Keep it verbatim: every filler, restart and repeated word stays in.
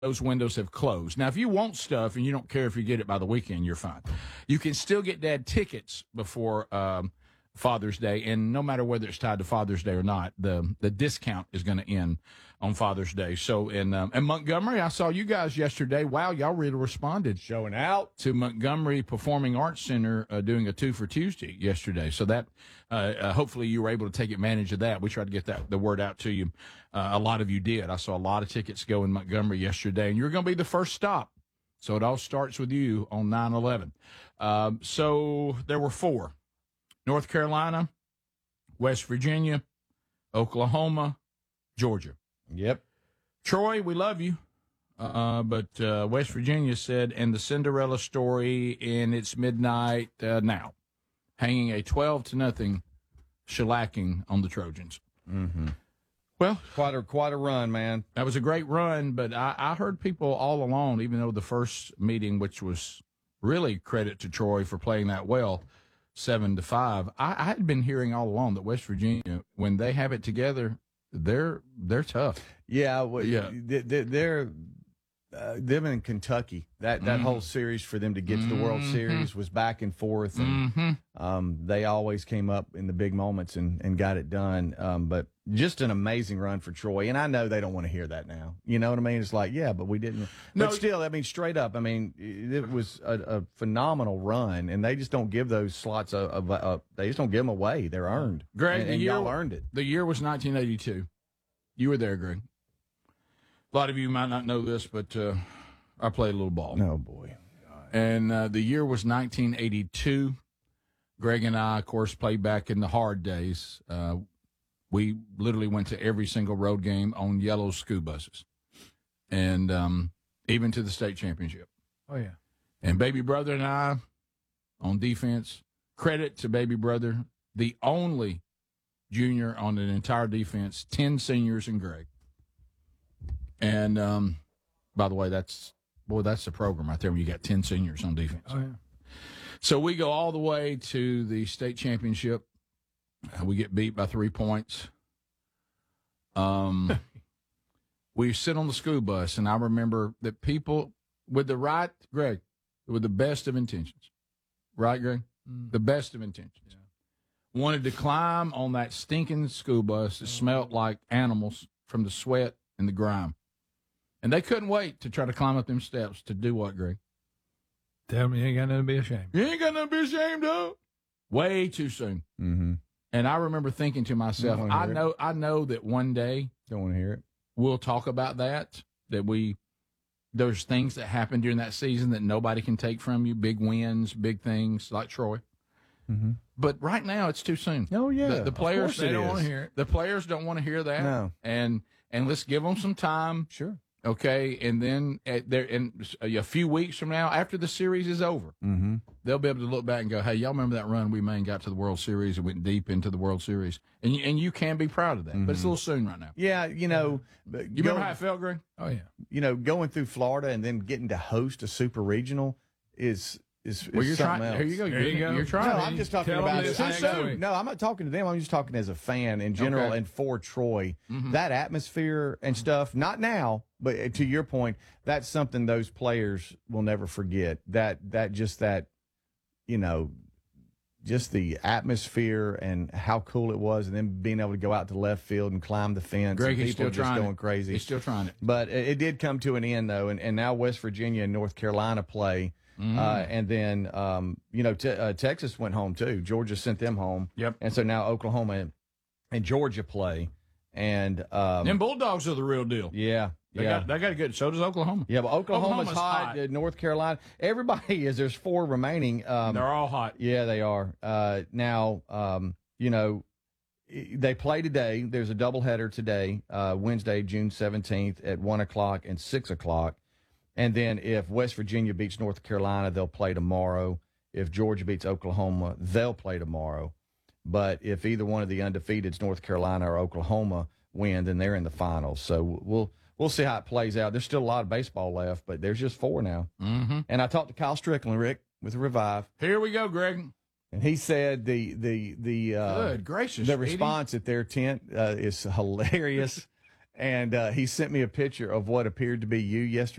those windows have closed. Now, if you want stuff and you don't care if you get it by the weekend, you're fine. You can still get Dad tickets before um, Father's Day, and no matter whether it's tied to Father's Day or not, the the discount is going to end on Father's Day. So in um, in Montgomery, I saw you guys yesterday. Wow, y'all really responded. Showing out. To Montgomery Performing Arts Center uh, doing a two for Tuesday yesterday. So that uh, uh, hopefully you were able to take advantage of that. We tried to get that the word out to you. Uh, a lot of you did. I saw a lot of tickets go in Montgomery yesterday, and you're going to be the first stop. So it all starts with you on nine eleven. Um, so there were four. North Carolina, West Virginia, Oklahoma, Georgia. Yep. Troy, we love you. Uh, but uh, West Virginia said, and the Cinderella story in its midnight uh, now, hanging a twelve to nothing shellacking on the Trojans. Mm-hmm. Well, quite a quite a run, man. That was a great run, but I, I heard people all along, even though the first meeting, which was really credit to Troy for playing that well, seven to five. I, I had been hearing all along that West Virginia, when they have it together, they're they're tough. Yeah, well, yeah. They, they're uh, them in Kentucky. That that mm-hmm. whole series for them to get to the World mm-hmm. Series was back and forth, and mm-hmm. um, they always came up in the big moments and, and got it done. Um, but just an amazing run for Troy, and I know they don't want to hear that now. You know what I mean? It's like, yeah, but we didn't. No, but still, I mean, straight up, I mean, it was a, a phenomenal run, and they just don't give those slots a, a, a they just don't give them away. They're earned. Greg, and, the and year, y'all earned it. The year was nineteen eighty-two. You were there, Greg. A lot of you might not know this, but uh, I played a little ball. Oh, boy. And uh, the year was nineteen eighty-two. Greg and I, of course, played back in the hard days. Uh, we literally went to every single road game on yellow school buses, and um, even to the state championship. Oh, yeah. And Baby Brother and I on defense, credit to Baby Brother, the only junior on an entire defense, ten seniors and Greg. And, um, by the way, that's, boy, that's the program right there when you got ten seniors on defense. Oh, yeah. So we go all the way to the state championship. Uh, we get beat by three points. Um, we sit on the school bus, and I remember that people with the right, Greg, with the best of intentions, right, Greg? Mm. The best of intentions. Yeah. Wanted to climb on that stinking school bus that smelled like animals from the sweat and the grime. And they couldn't wait to try to climb up them steps to do what, Greg? Tell me you ain't got nothing to be ashamed. You ain't got nothing to be ashamed of. Way too soon. Mm-hmm. And I remember thinking to myself, I know, it. I know that one day don't want to hear it. We'll talk about that. That we there's things that happened during that season that nobody can take from you. Big wins, big things like Troy. Mm-hmm. But right now, it's too soon. Oh yeah, the, the players they don't want to hear it. The players don't want to hear that. No, and and let's give them some time. Sure. Okay, and then at there in a few weeks from now, after the series is over, mm-hmm. they'll be able to look back and go, "Hey, y'all remember that run we made and got to the World Series and went deep into the World Series?" And you, and you can be proud of that, mm-hmm. but it's a little soon right now. Yeah, you know, you remember how it felt, Greg? Oh yeah, you know, going through Florida and then getting to host a super regional is. Is, is well, you're something trying. else. Here you go. There you're, you go. You're trying. No, I'm just talking about it. So no, I'm not talking to them. I'm just talking as a fan in general okay. and for Troy. Mm-hmm. That atmosphere and stuff, not now, but to your point, that's something those players will never forget. That, that just that, you know, just the atmosphere and how cool it was, and then being able to go out to left field and climb the fence. Greg, and he's people still just trying going it. crazy. He's still trying it. But it, it did come to an end, though, and, and now West Virginia and North Carolina play. Mm. Uh, and then, um, you know, te- uh, Texas went home, too. Georgia sent them home. Yep. And so now Oklahoma and, and Georgia play. And um, them Bulldogs are the real deal. Yeah. They yeah. got they got good. So does Oklahoma. Yeah, but Oklahoma's, Oklahoma's hot. hot. Uh, North Carolina. Everybody is. There's four remaining. Um, They're all hot. Yeah, they are. Uh, now, um, you know, they play today. There's a doubleheader today, uh, Wednesday, June seventeenth at one o'clock and six o'clock. And then if West Virginia beats North Carolina, they'll play tomorrow. If Georgia beats Oklahoma, they'll play tomorrow. But if either one of the undefeateds, North Carolina or Oklahoma, win, then they're in the finals. So we'll we'll see how it plays out. There's still a lot of baseball left, but there's just four now. Mm-hmm. And I talked to Kyle Strickland, Rick, with Revive. Here we go, Greg. And he said the the the uh, good gracious, the response at their tent uh, is hilarious. and uh, he sent me a picture of what appeared to be you yesterday.